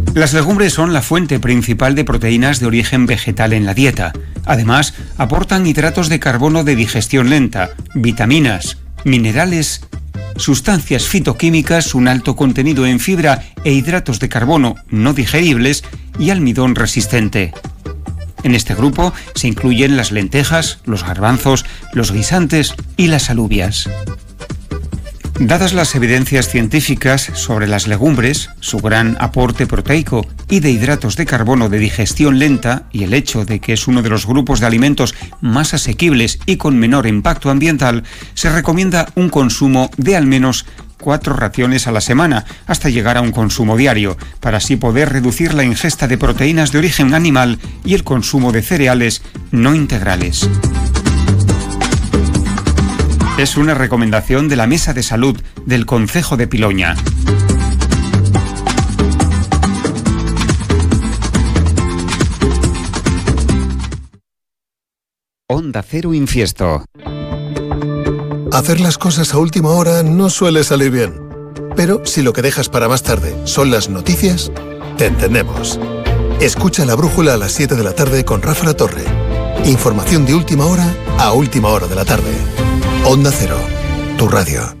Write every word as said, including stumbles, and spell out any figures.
Las legumbres son la fuente principal de proteínas de origen vegetal en la dieta. Además, aportan hidratos de carbono de digestión lenta, vitaminas, minerales, sustancias fitoquímicas, un alto contenido en fibra e hidratos de carbono no digeribles y almidón resistente. En este grupo se incluyen las lentejas, los garbanzos, los guisantes y las alubias. Dadas las evidencias científicas sobre las legumbres, su gran aporte proteico y de hidratos de carbono de digestión lenta y el hecho de que es uno de los grupos de alimentos más asequibles y con menor impacto ambiental, se recomienda un consumo de al menos cuatro raciones a la semana, hasta llegar a un consumo diario, para así poder reducir la ingesta de proteínas de origen animal y el consumo de cereales no integrales. Es una recomendación de la Mesa de Salud del Concejo de Piloña. Onda Cero Infiesto. Hacer las cosas a última hora no suele salir bien. Pero si lo que dejas para más tarde son las noticias, te entendemos. Escucha La Brújula a las siete de la tarde con Rafa La Torre. Información de última hora a última hora de la tarde. Onda Cero, tu radio.